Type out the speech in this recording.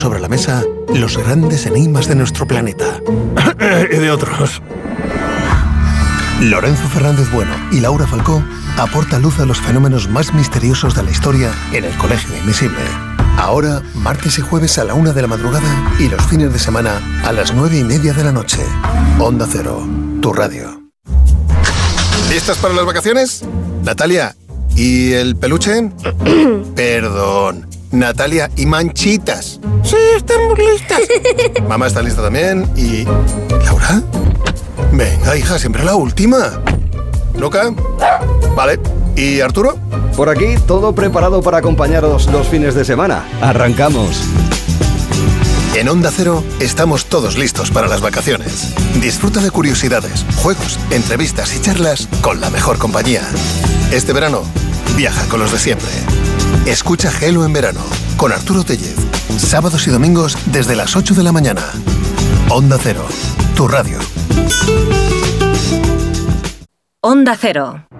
sobre la mesa los grandes enigmas de nuestro planeta. Y de otros. Lorenzo Fernández Bueno y Laura Falcó aportan luz a los fenómenos más misteriosos de la historia en El Colegio Invisible. Ahora, martes y jueves a la 1 de la madrugada y los fines de semana a las 9:30 de la noche. Onda Cero, tu radio. ¿Listas para las vacaciones? Natalia, ¿y el peluche? Perdón, Natalia, ¿y Manchitas? Sí, estamos listas. Mamá está lista también y... ¿Laura? Venga, hija, siempre la última. ¿Luca? Vale. ¿Y Arturo? Por aquí, todo preparado para acompañaros los fines de semana. ¡Arrancamos! En Onda Cero estamos todos listos para las vacaciones. Disfruta de curiosidades, juegos, entrevistas y charlas con la mejor compañía. Este verano, viaja con los de siempre. Escucha Gelo en verano con Arturo Tellez. Sábados y domingos desde las 8 de la mañana. Onda Cero, tu radio. Onda Cero.